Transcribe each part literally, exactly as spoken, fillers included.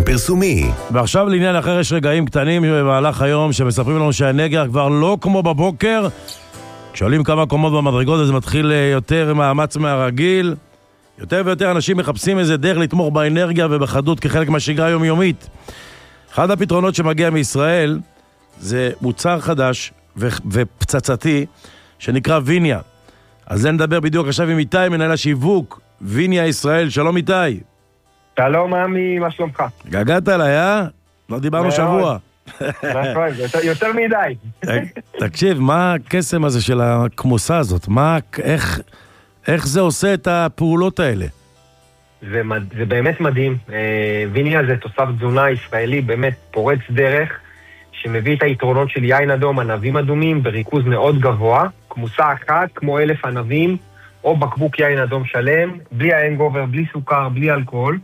הפרסומי. ועכשיו לעניין אחר, יש רגעים קטנים במהלך היום שמספרים לנו שהאנרגיה כבר לא כמו בבוקר. כשעולים כמה קומות במדרגות, אז זה מתחיל יותר מאמץ מהרגיל. יותר ויותר אנשים מחפשים איזה דרך לתמוך באנרגיה ובחדות כחלק מהשגרה היומיומית. אחד הפתרונות שמגיע מישראל זה מוצר חדש ו- ופצצתי שנקרא ויניה. אז זה נדבר בדיוק עכשיו עם איתי, מנהל השיווק ויניה ישראל. שלום איתי. שלום עמי, מה שלומך? גגעת עליי, אה? לא דיברנו שבוע. נכון, יותר מדי. תקשיב, מה הקסם הזה של הכמוסה הזאת? מה, איך, איך זה עושה את הפעולות האלה? זה, זה באמת מדהים. ויניה זה תוסף תזונה ישראלי באמת פורץ דרך, שמביא את היתרונות של יין אדום, ענבים אדומים, בריכוז מאוד גבוה, כמוסה אחת כמו אלף ענבים, או בקבוק יין אדום שלם, בלי האנגובר, בלי סוכר, בלי אלכוהול.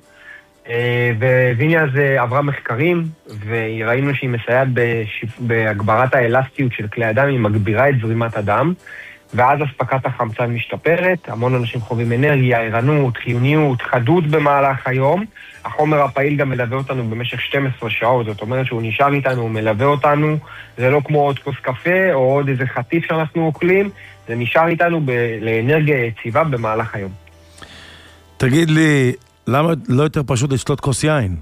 וויניה זה עברה מחקרים, וראינו שהיא מסייעת בהגברת האלסטיות של כלי הדם, היא מגבירה את זרימת הדם, ואז הספקת החמצן משתפרת, המון אנשים חווים אנרגיה, ערנות, חיוניות, חדות במהלך היום. החומר הפעיל גם מלווה אותנו במשך שתים עשרה שעות, זאת אומרת שהוא נשאר איתנו, הוא מלווה אותנו, זה לא כמו עוד כוס קפה או עוד איזה חטיף שאנחנו אוכלים, זה נשאר איתנו ב- לאנרגיה יציבה במהלך היום. תגיד לי, למה לא יותר פשוט לשתות כוס יין?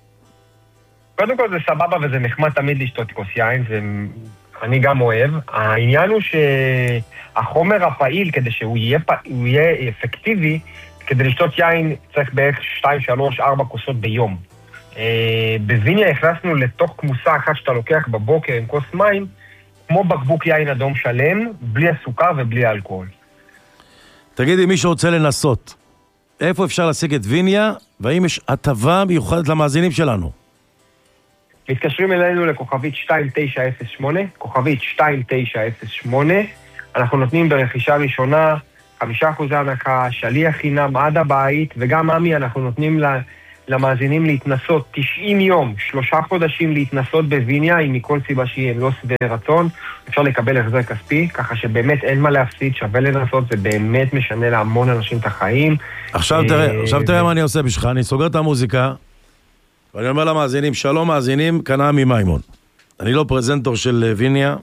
קודם כל זה סבבה וזה נחמד תמיד לשתות כוס יין, זה... אני גם אוהב. העניין הוא שהחומר הפעיל, כדי שהוא יהיה, הוא יהיה אפקטיבי, כדי לשתות יין צריך בערך שתיים, שלוש, ארבע כוסות ביום. בוויניה הכנסנו לתוך כמוסה אחת שאתה לוקח בבוקר עם כוס מים, כמו בקבוק יין אדום שלם, בלי הסוכר ובלי האלכוהול. תגידי, מי שרוצה לנסות, איפה אפשר להשיג את ויניה, והאם יש הטבה מיוחדת למאזינים שלנו? מתקשרים אלינו לכוכבית שתיים תשע אפס שמונה, כוכבית שתיים תשע אפס שמונה, אנחנו נותנים ברכישה ראשונה חמישה אחוז הנחה, שליח חינם עד הבית, וגם עמי אנחנו נותנים למאזינים להתנסות תשעים יום, שלושה חודשים להתנסות בוויניה, אם מכל סיבה שהיא הם לא שבעי רצון, אפשר לקבל החזר כספי, ככה שבאמת אין מה להפסיד, שווה לנסות, זה באמת משנה להמון אנשים את החיים. עכשיו תראה, עכשיו תראה מה אני עושה בשבילך, אני סוגר את המוזיקה, ואני אומר למאזינים, שלום מאזינים, כאן עמי מימון. אני לא פרזנטור של ויניה,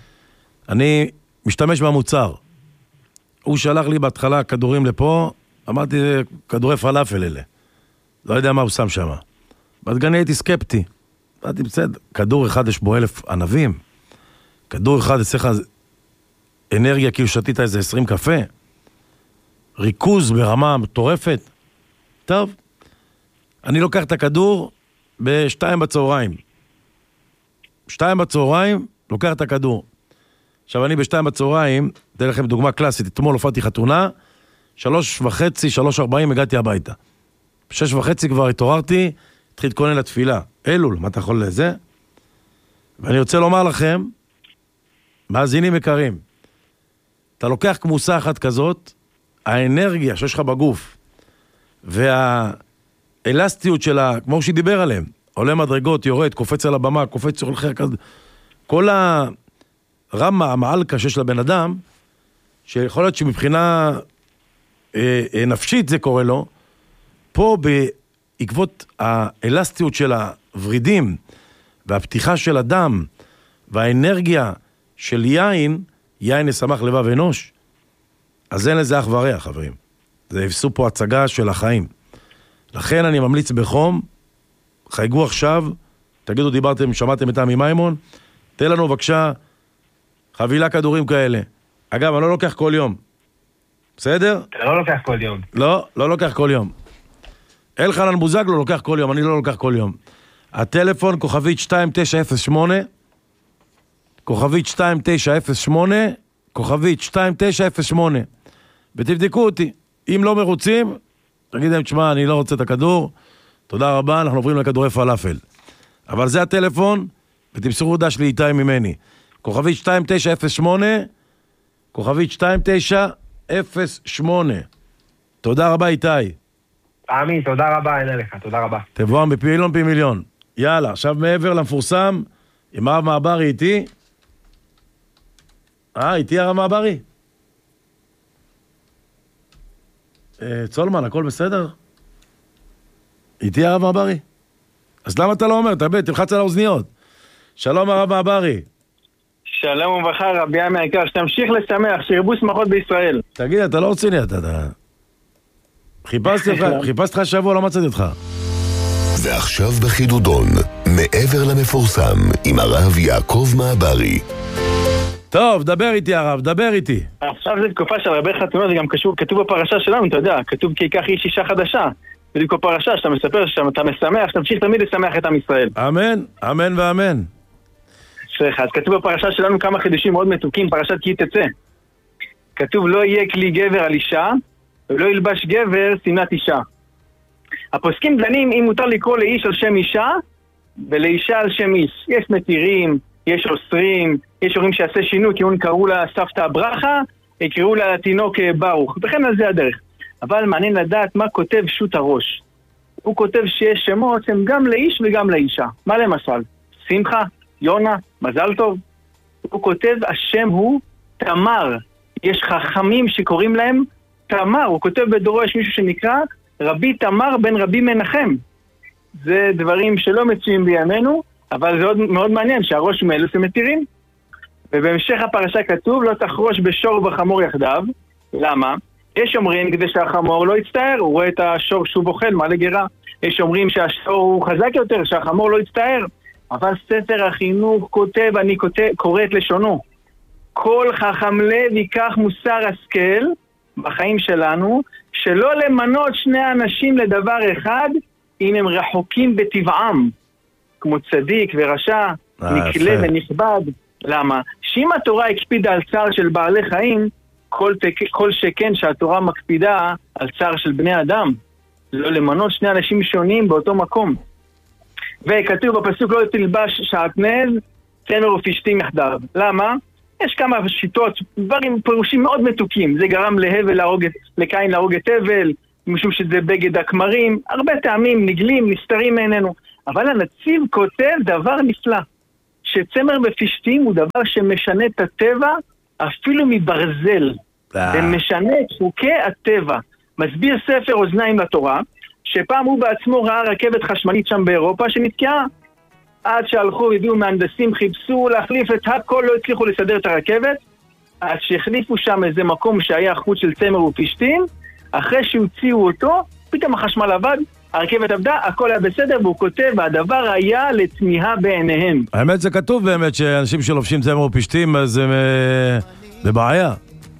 אני משתמש במוצר. הוא שלח לי בהתחלה כדורים לפה, אמרתי, כדורי פלאפל אלה. לא יודע מה הוא שם שם. בדגני הייתי סקפטי. אמרתי, בסדר, כדור אחד יש בו אלף ענבים, כדור אחד אצלך אנרגיה כאילו שתית איזה עשרים קפה, ריכוז ברמה מטורפת. טוב, אני לוקח את הכדור בשתיים בצהריים. שתיים בצהריים, לוקח את הכדור. עכשיו אני בשתיים בצהריים, אתן לכם דוגמה קלאסית, אתמול הופעתי חתונה, שלוש וחצי, שלוש ארבעים הגעתי הביתה. בשש וחצי כבר התעוררתי, התחיל להתכונן לתפילה. אלול, מה אתה יכול לזה? ואני רוצה לומר לכם, מאזינים יקרים, אתה לוקח כמוסה אחת כזאת, האנרגיה שיש לך בגוף, והאלסטיות שלה, כמו שדיבר עליהם, עולה מדרגות, יורד, קופץ על הבמה, קופץ יוכל חלק, כל הרמה, המעלקה שיש לבן אדם, שיכול להיות שמבחינה אה, אה, נפשית זה קורה לו, פה בעקבות האלסטיות של הורידים, והפתיחה של הדם, והאנרגיה של יין, יין ישמח לבב אנוש, אז אין לזה אח ורע, חברים. זה הפסו פה הצגה של החיים. לכן אני ממליץ בחום, חייגו עכשיו, תגידו, דיברתם, שמעתם את עמי מימון, תן לנו בבקשה חבילה כדורים כאלה. אגב, אני לא לוקח כל יום. בסדר? אתה לא לוקח כל יום. לא, לא לוקח כל יום. אלחנן בוזגלו לוקח כל יום, אני לא לוקח כל יום. הטלפון כוכבית שתיים תשע אפס שמונה, כוכבית שתיים תשע אפס שמונה, כוכבית שתיים תשע אפס שמונה. ותבדקו אותי. אם לא מרוצים, תגיד להם, תשמע, אני לא רוצה את הכדור, תודה רבה, אנחנו עוברים לכדורי פלאפל. אבל זה הטלפון, ותמסרו דש לי איתי ממני. כוכבית שתיים תשע אפס שמונה, כוכבית שתיים תשע אפס שמונה. תודה רבה איתי. עמי, תודה רבה, אין עליך, תודה רבה. תבואם בפעילון פי מיליון. יאללה, עכשיו מעבר למפורסם, עם הרב מעברי איתי. אה, איתי הרב מעברי? אה, צולמן, הכל בסדר? איתי הרב מעברי? אז למה אתה לא אומר? תאבד, תלחץ על האוזניות. שלום הרב מעברי. שלום וברכה, רבי עמי היקר, שתמשיך לשמח, שירבו שמחות בישראל. תגיד, אתה לא רציני, אתה... חיפשתי אותך, חיפשתי לך שבוע, לא מצאתי אותך. ועכשיו בחידודון, מעבר למפורסם, עם הרב יעקב מעברי. טוב, דבר איתי הרב, דבר איתי. עכשיו זה תקופה של הרבה חתונות, זה גם קשור, כתוב בפרשה שלנו, אתה יודע, כתוב כי ייקח איש אישה חדשה. זה בדיוק בפרשה, שאתה מספר, שאתה משמח, שתמשיך תמיד לשמח את עם ישראל. אמן, אמן ואמן. סליחה, אז כתוב בפרשה שלנו כמה חידושים מאוד מתוקים, פרשת כי תצא. כתוב לא יהיה כלי גבר על אישה, ולא ילבש גבר שמלת אישה. הפוסקים דנים אם מותר לקרוא לאיש על שם אישה, ולאישה על שם איש. יש מתירים, יש אוסרים, יש הורים שיעשה שינוי, כי הם קראו לה סבתא ברכה, יקראו לה תינוק ברוך, וכן על זה הדרך. אבל מעניין לדעת מה כותב שו"ת הראש. הוא כותב שיש שמות הם גם לאיש וגם לאישה. מה למשל? שמחה, יונה, מזל טוב. הוא כותב השם הוא תמר. יש חכמים שקוראים להם תמר. הוא כותב בדורו יש מישהו שנקרא רבי תמר בן רבי מנחם. זה דברים שלא מצויים בימינו, אבל זה עוד מאוד מעניין שהראש מאלו שמתירים. ובהמשך הפרשה כתוב לא תחרוש בשור וחמור יחדיו. למה? יש אומרים כדי שהחמור לא יצטער, הוא רואה את השור שהוא בוחל, מה לגרה? יש אומרים שהשור הוא חזק יותר, שהחמור לא יצטער. אבל ספר החינוך כותב, אני כותב, קורא את לשונו. כל חכם לב ייקח מוסר השכל בחיים שלנו, שלא למנות שני אנשים לדבר אחד, אם הם רחוקים בטבעם, כמו צדיק ורשע, נקלה ונכבד. למה? שאם התורה הקפידה על צער של בעלי חיים, כל, תק... כל שכן שהתורה מקפידה על צער של בני אדם, לא למנות שני אנשים שונים באותו מקום. וכתוב בפסוק לא תלבש שעטנז, צמר ופשתים יחדיו. למה? יש כמה שיטות, דברים פירושים מאוד מתוקים. זה גרם להבל להרוג, לקין להרוג את הבל, משום שזה בגד הכמרים, הרבה טעמים נגלים, נסתרים מעינינו. אבל הנציב כותב דבר נפלא, שצמר ופשתים הוא דבר שמשנה את הטבע אפילו מברזל. זה משנה את חוקי הטבע. מסביר ספר אוזניים לתורה, שפעם הוא בעצמו ראה רכבת חשמלית שם באירופה שנתקעה. עד שהלכו, הביאו מהנדסים, חיפשו להחליף את הכל, לא הצליחו לסדר את הרכבת. עד שהחליפו שם איזה מקום שהיה חוט של צמר ופשתים, אחרי שהוציאו אותו, פתאום החשמל עבד, הרכבת עבדה, הכל היה בסדר, והוא כותב, והדבר היה לתמיהה בעיניהם. האמת זה כתוב באמת שאנשים שלובשים צמר ופשתים, אז זה בבעיה.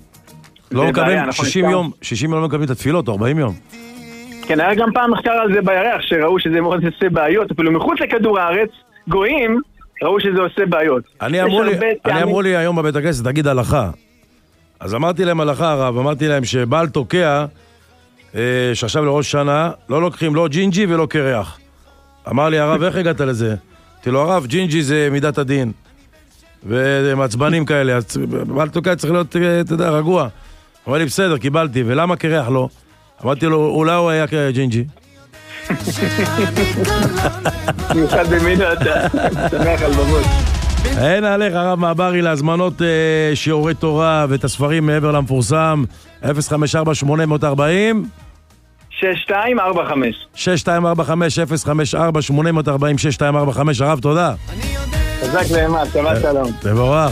לא מקבלים שישים יום, שישים יום לא מקבלים את התפילות, ארבעים יום. כן, היה גם פעם מחקר על זה בירח, שראו שזה מאוד עושה בעיות, אפילו מחוץ לכדור הארץ, גויים, ראו שזה עושה בעיות. אני אמרו לי, אני אמרו לי היום בבית הכנסת, תגיד הלכה. אז אמרתי להם הלכה הרב, אמרתי להם שבעל תוקע, אה, שעכשיו לראש שנה, לא לוקחים לא ג'ינג'י ולא קרח. אמר לי הרב, איך הגעת לזה? אמרתי לו, הרב, ג'ינג'י זה מידת הדין. ומעצבנים כאלה, אז בעל תוקע צריך להיות, אתה יודע, רגוע. אמר לי, בסדר, קיבלתי, ולמה קרח לא? אמרתי לו, אולי הוא היה ג'ינג'י. מיוחד במינו אתה, שמח על בבות. אין עליך הרב מעברי להזמנות שיעורי תורה ואת הספרים מעבר למפורסם, אפס חמש ארבע שמונה ארבע אפס שש שתיים ארבע חמש שש שתיים ארבע חמש אפס חמש ארבע שמונה ארבע אפס שש שתיים ארבע חמש. הרב, תודה. חזק ואמץ, שבת שלום. תבורך.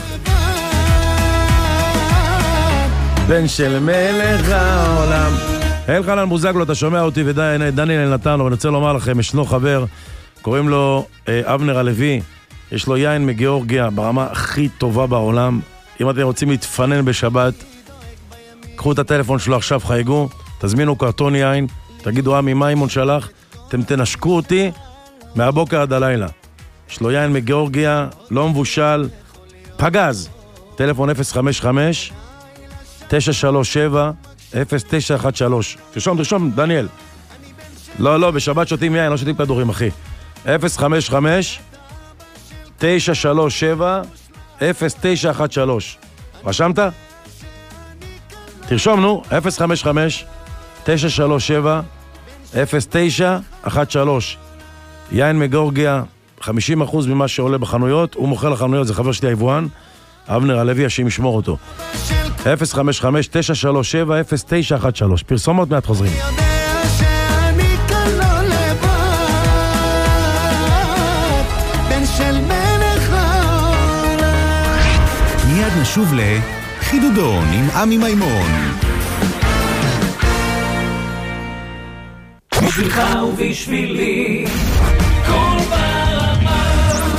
בן של מלך העולם. אלחנן בוזגלו, אתה שומע אותי ודניאל נתנו, ואני רוצה לומר לכם, ישנו חבר, קוראים לו אה, אבנר הלוי, יש לו יין מגיאורגיה ברמה הכי טובה בעולם. אם אתם רוצים להתפנן בשבת, קחו את הטלפון שלו עכשיו, חייגו, תזמינו קרטון יין, תגידו עמי מימון שלח, אתם תנשקו אותי מהבוקר עד הלילה. יש לו יין מגיאורגיה, לא מבושל, פגז, טלפון אפס חמש חמש תשע שלוש שבע אפס תשע אחת שלוש. תרשום, תרשום, דניאל. לא, לא, בשבת שותים יין, לא שותים כדורים, אחי. אפס חמש חמש תשע שלוש שבע אפס תשע אחת שלוש. רשמת? תרשום, נו, אפס חמש חמש תשע שלוש שבע אפס תשע אחת שלוש. יין מגיאורגיה, חמישים אחוז ממה שעולה בחנויות, הוא מוכר לחנויות, זה חבר שלי היבואן, אבנר הלוי, השם ישמור אותו. אפס חמש חמש תשע שלוש שבע אפס תשע אחת שלוש. פרסומות מעט חוזרים. שוב לחידודון עם עמי מימון. בשבילך ובשבילי כל ברמה.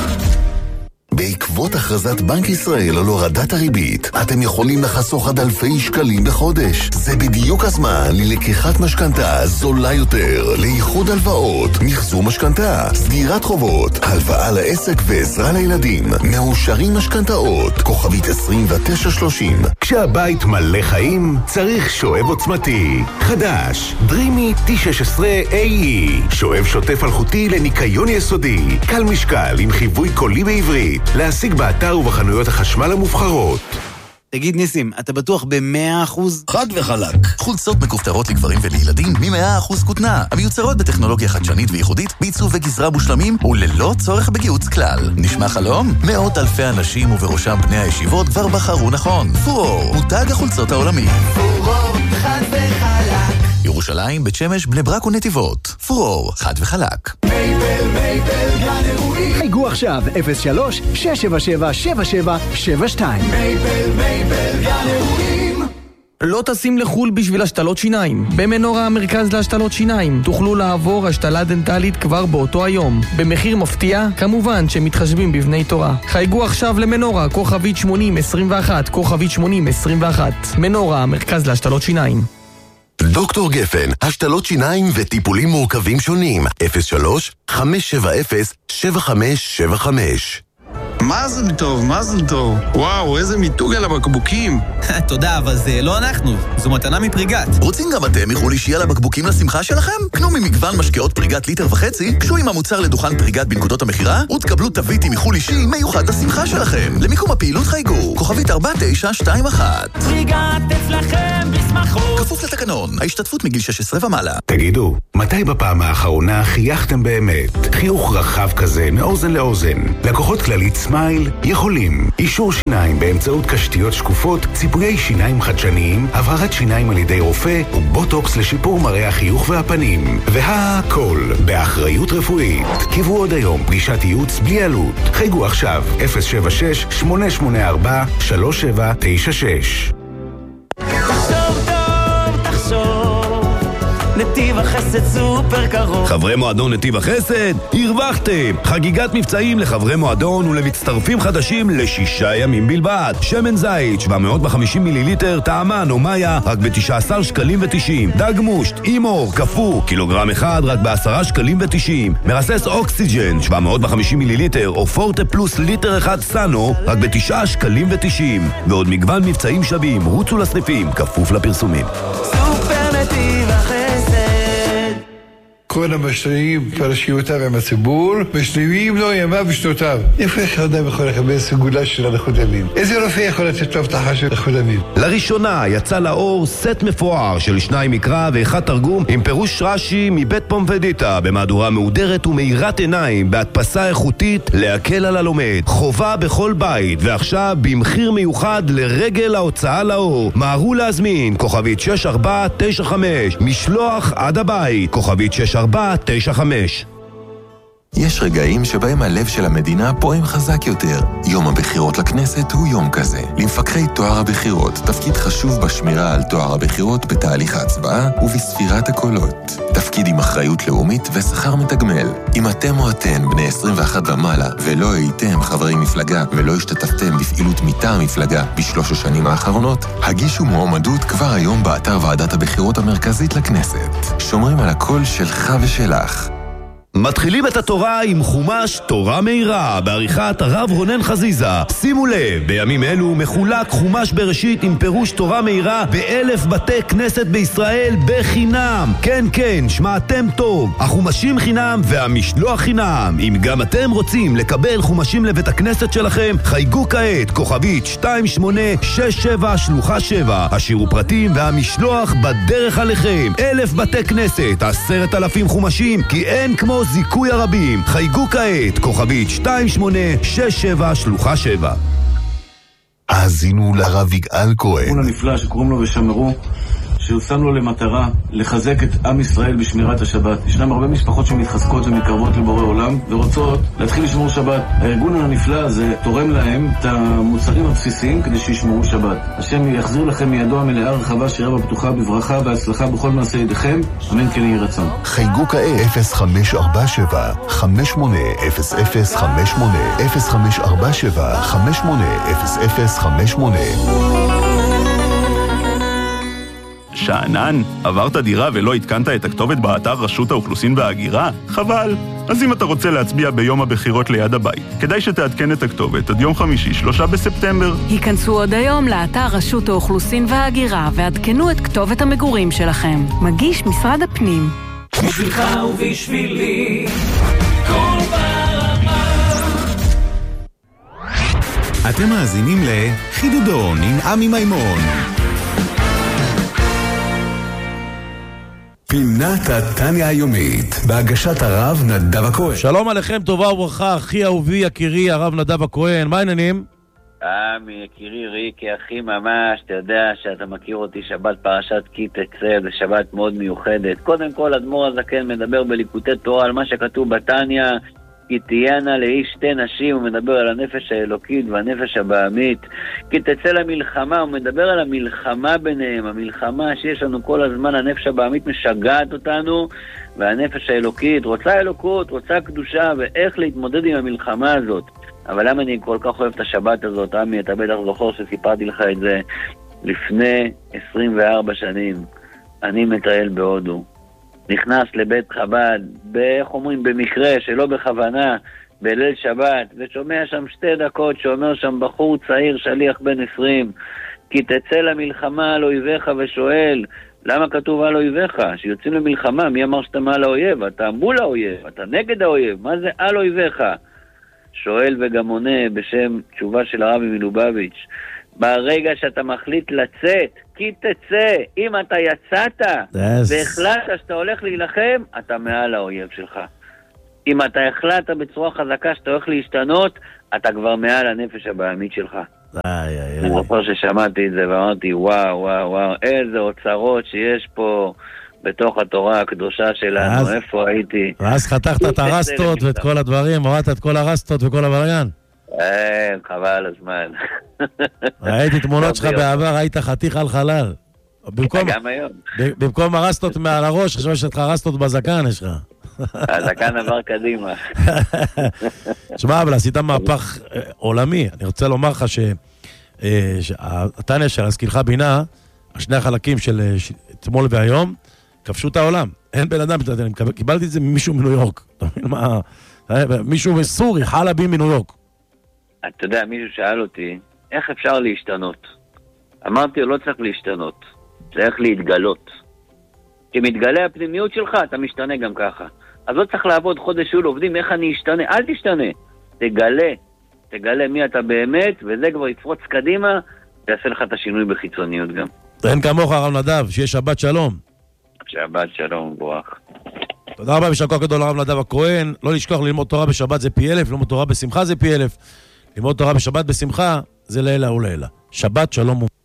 בעקבות הכרזת בנק ישראל על הורדת הריבית, אתם יכולים לחסוך עד אלפי שקלים בחודש. זה בדיוק הזמן ללקיחת משכנתה זולה יותר, לאיחוד הלוואות, מחזור משכנתה, סגירת חובות, הלוואה לעסק ועזרה לילדים. מאושרים משכנתאות, כוכבית עשרים ותשע שלושים. כשהבית מלא חיים, צריך שואב עוצמתי. חדש, דרימי טי שש עשרה איי אי. שואב שוטף אלחוטי לניקיון יסודי. קל משקל עם חיווי קולי בעברית. להשיג באתר ובחנויות החשמל המובחרות. תגיד ניסים, אתה בטוח ב-מאה אחוז? חד וחלק. חולצות מכופתרות לגברים ולילדים מ-מאה אחוז כותנה. המיוצרות בטכנולוגיה חדשנית וייחודית, בעיצוב וגזרה מושלמים וללא צורך בגיוץ כלל. נשמע חלום? מאות אלפי אנשים ובראשם בני הישיבות כבר בחרו נכון. פורור, מותג החולצות העולמי. פורור, חד וחלק. ירושלים, בית שמש, בני ברק ונתיבות. פורור, חד וחלק. מייבל, מייבל, גן אירועים. חייגו עכשיו אפס שלוש שש שבע שבע שבע שבע שבע שתיים. מייבל, מייבל, גן אירועים. לא טסים לחול בשביל השתלות שיניים. במנורה המרכז להשתלות שיניים תוכלו לעבור השתלה דנטלית כבר באותו היום. במחיר מפתיע, כמובן שמתחשבים בבני תורה. חייגו עכשיו למנורה, כוכבית שמונים עשרים ואחת, כוכבית שמונים עשרים ואחת. מנורה המרכז להשתלות שיניים. דוקטור גפן, השתלות שיניים וטיפולים מורכבים שונים. אפס שלוש חמש שבע אפס שבע חמש שבע חמש. מזל טוב, מזל טוב. וואו, איזה מיתוג על הבקבוקים. תודה, אבל זה לא אנחנו. זו מתנה מפריגת. רוצים גם אתם מחול אישי על הבקבוקים לשמחה שלכם? קנו ממגוון משקאות פריגת ליטר וחצי, קשו עם המוצר לדוכן פריגת בנקודות המחירה, ותקבלו תווית עם מחול אישי מיוחד לשמחה שלכם. למיקום הפעילות חייגו, כוכבית ארבע תשע שתיים אחת. פריגת אצלכם בשמחות. כפוף לתקנון, ההשתתפות מגיל שש עשרה ומעלה. תגידו, מתי בפעם האחרונה חייכתם באמת? חיוך רחב כזה מאוזן לאוזן. לקוחות כללית סמייל יכולים. אישור שיניים באמצעות קשתיות שקופות, ציפויי שיניים חדשניים, הבהרת שיניים על ידי רופא ובוטוקס לשיפור מראה החיוך והפנים. והכל באחריות רפואית. קיבו עוד היום פגישת ייעוץ בלי עלות. חייגו עכשיו אפס שבע שש שמונה שמונה ארבע שלוש שבע תשע שש. תחשוב טוב, תחשוב, נתיב החסד סופר קרוב. חברי מועדון נתיב החסד, הרווחתם! חגיגת מבצעים לחברי מועדון ולמצטרפים חדשים לשישה ימים בלבד. שמן זית שבע מאות וחמישים מיליליטר, טעמן או מאיה רק ב-תשעה עשר שקלים ותשעים. דג מושט, אימור, קפוא, קילוגרם אחד רק ב-עשרה שקלים ותשעים. מרסס אוקסיג'ן שבע מאות וחמישים מיליליטר או פורטה פלוס ליטר אחד סאנו רק ב-תשעה שקלים ותשעים. ועוד מגוון מבצעים שווים, רוצו לסניפים, כפוף לפרסומים. סופר נתיב החסד. כל המשתנים פרשיותיו עם הציבור, משלימים לו ימיו ושנותיו. איפה איך אדם יכול לקבל סגולה של הנכות ימים? איזה רופא יכול לתת לו הבטחה של נכות ימים? לראשונה יצא לאור סט מפואר של שניים מקרא ואחד תרגום עם פירוש רש"י מבית פומפדיטה במהדורה מהודרת ומאירת עיניים בהדפסה איכותית להקל על הלומד. חובה בכל בית, ועכשיו במחיר מיוחד לרגל ההוצאה לאור. מהרו להזמין, כוכבית שש ארבע תשע חמש, משלוח עד הבית, כוכבית שש ארבע תשע חמש. יש רגעים שבהם הלב של המדינה פועם חזק יותר. יום הבחירות לכנסת הוא יום כזה. למפקחי תואר הבחירות תפקיד חשוב בשמירה על תואר הבחירות בתהליך ההצבעה ובספירת הקולות. תפקיד עם אחריות לאומית ושכר מתגמל. אם אתם או אתן בני עשרים ואחת ומעלה ולא הייתם חברי מפלגה ולא השתתפתם בפעילות מטעם מפלגה בשלוש השנים האחרונות, הגישו מועמדות כבר היום באתר ועדת הבחירות המרכזית לכנסת. שומרים על הקול שלך ושלך. מתחילים את התורה עם חומש תורה מהירה בעריכת הרב רונן חזיזה. שימו לב, בימים אלו מחולק חומש בראשית עם פירוש תורה מהירה באלף בתי כנסת בישראל בחינם. כן כן, שמעתם טוב, החומשים חינם והמשלוח חינם. אם גם אתם רוצים לקבל חומשים לבית הכנסת שלכם, חייגו כעת כוכבית שתיים שמונה שש שבע שלוחה שבע. השירו פרטים והמשלוח בדרך עליכם. אלף בתי כנסת, עשרת אלפים חומשים, כי אין כמו זיכוי הרבים. חייגו כעת כוכבית שתיים שמונה שש שבע שלוחה שבע. האזינו לרב יגאל כהן. מול הנפלא שקוראים לו ושמרו, ששם לו למטרה לחזק את עם ישראל בשמירת השבת. ישנם הרבה משפחות שמתחזקות ומתקרבות לבורא עולם ורוצות להתחיל לשמור שבת. הארגון הנפלא הזה תורם להם את המוצרים הבסיסיים כדי שישמרו שבת. השם יחזיר לכם מידו המלאה רחבה, שירה ובטוחה, בברכה והצלחה בכל מעשה ידיכם, אמן כן יהי רצון. חייגו כעת אפס חמש ארבע שבע חמש שמונה אפס אפס חמש שמונה אפס חמש ארבע שבע חמש שמונה אפס אפס חמש שמונה. שענן, עברת דירה ולא התקנת את הכתובת באתר רשות האוכלוסין וההגירה? חבל. אז אם אתה רוצה להצביע ביום הבחירות ליד הבית, כדאי שתעדכן את הכתובת עד יום חמישי, שלושה בספטמבר. היכנסו עוד היום לאתר רשות האוכלוסין וההגירה ועדכנו את כתובת המגורים שלכם. מגיש משרד הפנים. בשבילך ובשבילי כל ברמה. אתם מאזינים לחידודון עם עמי מימון. פינת התניה היומית, בהגשת הרב נדב הכהן. שלום עליכם, טובה וברכה, אחי אהובי יקירי הרב נדב הכהן, מה העניינים? עמי יקירי ריקי אחי ממש, אתה יודע שאתה מכיר אותי, שבת פרשת כי תצא, זה שבת מאוד מיוחדת. קודם כל אדמו"ר הזקן מדבר בליקוטי תורה על מה שכתוב בתניה, כי תהיינה לאיש שתי נשים, הוא מדבר על הנפש האלוקית והנפש הבעמית. כי תצא למלחמה, הוא מדבר על המלחמה ביניהם, המלחמה שיש לנו כל הזמן, הנפש הבעמית משגעת אותנו, והנפש האלוקית רוצה אלוקות, רוצה קדושה, ואיך להתמודד עם המלחמה הזאת. אבל למה אני כל כך אוהב את השבת הזאת, עמי, אתה בטח זוכר שסיפרתי לך את זה לפני עשרים וארבע שנים. אני מטייל בהודו. נכנס לבית חב"ד, איך אומרים, במקרה, שלא בכוונה, בליל שבת, ושומע שם שתי דקות שאומר שם בחור צעיר, שליח בן עשרים, כי תצא למלחמה על אויביך, ושואל, למה כתוב על אויביך? שיוצאים למלחמה, מי אמר שאתה מעל האויב? אתה מול האויב, אתה נגד האויב, מה זה על אויביך? שואל וגם עונה בשם תשובה של הרבי מלובביץ', ברגע שאתה מחליט לצאת, כי תצא, אם אתה יצאת yes. והחלטת שאתה הולך להילחם, אתה מעל האויב שלך. אם אתה החלטת בצורה חזקה שאתה הולך להשתנות, אתה כבר מעל הנפש הבעמית שלך. איי, איי, אני זוכר ששמעתי את זה ואמרתי, וואו, וואו, וואו, איזה אוצרות שיש פה בתוך התורה הקדושה שלנו, אז, איפה הייתי? ואז חתכת את הרסטות ואת כל הדברים, הורדת את כל הרסטות וכל הבלגן. אין, חבל הזמן. ראיתי תמונות שלך בעבר, היית חתיך על חלל. גם היום. במקום הרסטות מעל הראש, חשוב שיש לך הרסטות בזקן, יש לך. הזקן עבר קדימה. שמע, אבל עשית מהפך עולמי. אני רוצה לומר לך שהתניה של השכילך בינה, השני החלקים של אתמול והיום, כבשו את העולם. אין בן אדם, אני קיבלתי את זה ממישהו מניו יורק. אתה מבין מה? מישהו מסורי, חלבי מניו יורק. אתה יודע, מישהו שאל אותי, איך אפשר להשתנות? אמרתי, לא צריך להשתנות, צריך להתגלות. כי מתגלה הפנימיות שלך, אתה משתנה גם ככה. אז לא צריך לעבוד חודש שול עובדים, איך אני אשתנה? אל תשתנה, תגלה, תגלה מי אתה באמת, וזה כבר יפרוץ קדימה, ויעשה לך את השינוי בחיצוניות גם. אין כמוך הרב נדב, שיהיה שבת שלום. שבת שלום, ברוך. תודה רבה ושקוע גדול הרב נדב הכהן. לא לשכוח, ללמוד תורה בשבת זה פי אלף, ללמוד תורה בשמחה זה פי אלף. ללמוד תורה בשבת בשמחה זה לילה וללילה. שבת שלום.